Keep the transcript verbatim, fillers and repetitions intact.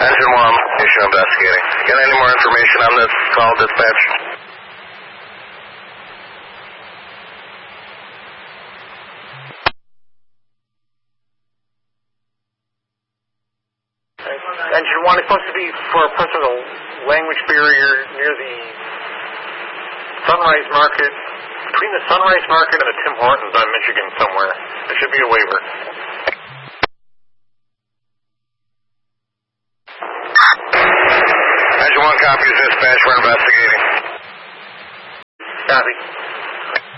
Engine one, issue investigating. Get any more information on this call, dispatch? Engine one is supposed to be for a personal language barrier near the Sunrise Market, between the Sunrise Market and the Tim Hortons on Michigan somewhere. There should be a waiver. Engine one copies dispatch, we're investigating. Copy.